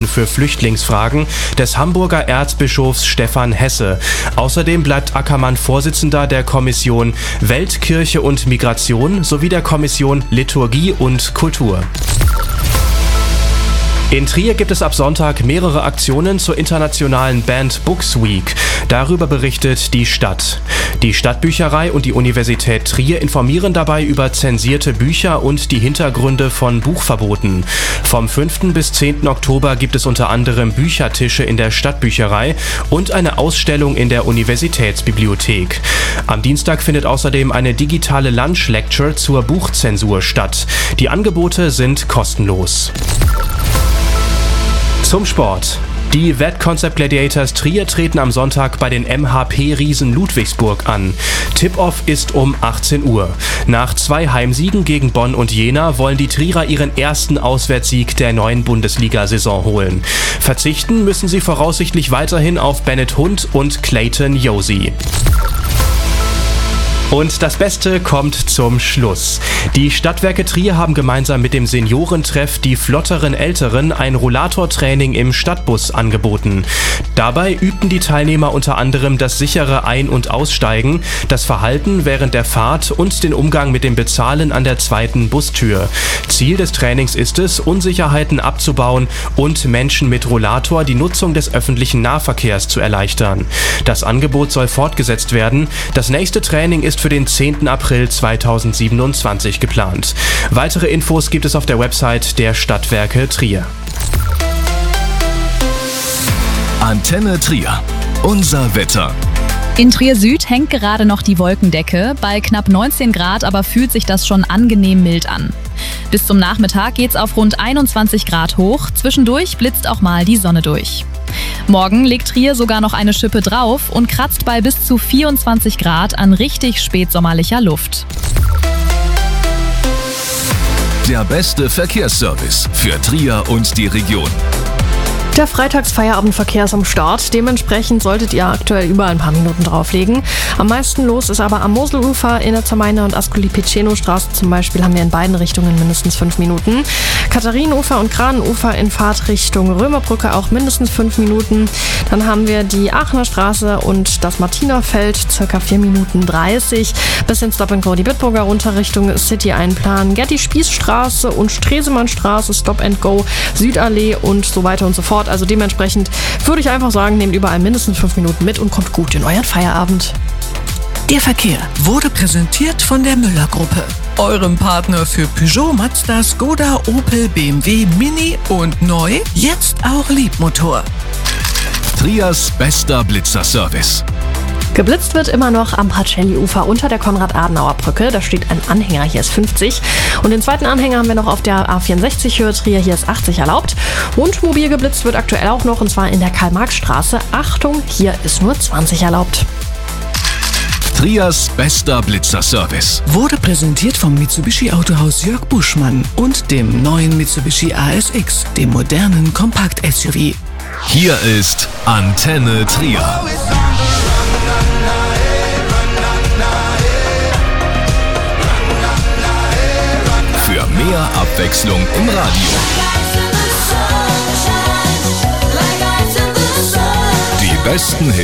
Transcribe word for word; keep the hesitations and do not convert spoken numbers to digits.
für Flüchtlingsfragen des Hamburger Erzbischofs Stefan Hesse. Außerdem bleibt Ackermann Vorsitzender der Kommission Welt, Kirche und Migration sowie der Kommission Liturgie und Kultur. In Trier gibt es ab Sonntag mehrere Aktionen zur internationalen Banned Books Week. Darüber berichtet die Stadt. Die Stadtbücherei und die Universität Trier informieren dabei über zensierte Bücher und die Hintergründe von Buchverboten. Vom fünften bis zehnten Oktober gibt es unter anderem Büchertische in der Stadtbücherei und eine Ausstellung in der Universitätsbibliothek. Am Dienstag findet außerdem eine digitale Lunch Lecture zur Buchzensur statt. Die Angebote sind kostenlos. Zum Sport. Die Vet Concept Gladiators Trier treten am Sonntag bei den M H P-Riesen Ludwigsburg an. Tip-Off ist um achtzehn Uhr. Nach zwei Heimsiegen gegen Bonn und Jena wollen die Trierer ihren ersten Auswärtssieg der neuen Bundesliga-Saison holen. Verzichten müssen sie voraussichtlich weiterhin auf Bennett Hund und Clayton Josie. Und das Beste kommt zum Schluss. Die Stadtwerke Trier haben gemeinsam mit dem Seniorentreff Die flotteren Älteren ein Rollatortraining im Stadtbus angeboten. Dabei übten die Teilnehmer unter anderem das sichere Ein- und Aussteigen, das Verhalten während der Fahrt und den Umgang mit dem Bezahlen an der zweiten Bustür. Ziel des Trainings ist es, Unsicherheiten abzubauen und Menschen mit Rollator die Nutzung des öffentlichen Nahverkehrs zu erleichtern. Das Angebot soll fortgesetzt werden. Das nächste Training ist für den zehnten April zweitausendsiebenundzwanzig geplant. Weitere Infos gibt es auf der Website der Stadtwerke Trier. Antenne Trier. Unser Wetter. In Trier Süd hängt gerade noch die Wolkendecke. Bei knapp neunzehn Grad aber fühlt sich das schon angenehm mild an. Bis zum Nachmittag geht's auf rund einundzwanzig Grad hoch. Zwischendurch blitzt auch mal die Sonne durch. Morgen legt Trier sogar noch eine Schippe drauf und kratzt bei bis zu vierundzwanzig Grad an richtig spätsommerlicher Luft. Der beste Verkehrsservice für Trier und die Region. Der Freitagsfeierabendverkehr ist am Start. Dementsprechend solltet ihr aktuell über ein paar Minuten drauflegen. Am meisten los ist aber am Moselufer, in der Zermainer und Ascoli-Piceno-Straße zum Beispiel haben wir in beiden Richtungen mindestens fünf Minuten. Katharinenufer und Kranenufer in Fahrtrichtung Römerbrücke auch mindestens fünf Minuten. Dann haben wir die Aachener Straße und das Martinerfeld, circa vier Minuten dreißig. Bis ins Stop and Go die Bitburger runter Richtung City einplanen. Gerti-Spieß-Straße und Stresemannstraße, Stop and Go, Südallee und so weiter und so fort. Also dementsprechend würde ich einfach sagen, nehmt überall mindestens fünf Minuten mit und kommt gut in euren Feierabend. Der Verkehr wurde präsentiert von der Müller-Gruppe, eurem Partner für Peugeot, Mazda, Skoda, Opel, B M W, Mini und neu, jetzt auch Liebmotor. Triers bester Blitzerservice. Geblitzt wird immer noch am Pacelli-Ufer unter der Konrad-Adenauer-Brücke. Da steht ein Anhänger, hier ist fünfzig. Und den zweiten Anhänger haben wir noch auf der A vierundsechzig Höhe Trier, hier ist achtzig erlaubt. Und mobil geblitzt wird aktuell auch noch, und zwar in der Karl-Marx-Straße. Achtung, hier ist nur zwanzig erlaubt. Triers bester Blitzerservice. Wurde präsentiert vom Mitsubishi Autohaus Jörg Buschmann und dem neuen Mitsubishi A S X, dem modernen Kompakt-S U V. Hier ist Antenne Trier. Für mehr Abwechslung im Radio. Die besten Hits.